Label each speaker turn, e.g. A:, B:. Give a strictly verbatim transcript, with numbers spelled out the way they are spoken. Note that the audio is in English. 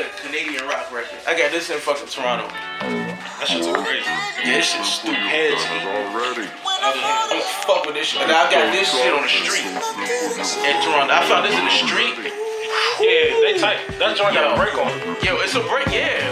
A: a Canadian rock record. I got this in fucking Toronto.
B: That shit's crazy.
A: Yeah, this shit's stupid.
C: Already.
A: I'm fuck with this shit. And I got this shit on the street in Toronto. I found this in the street.
B: Yeah, they tight. That joint got a break on it.
A: Yo, it's a break, yeah.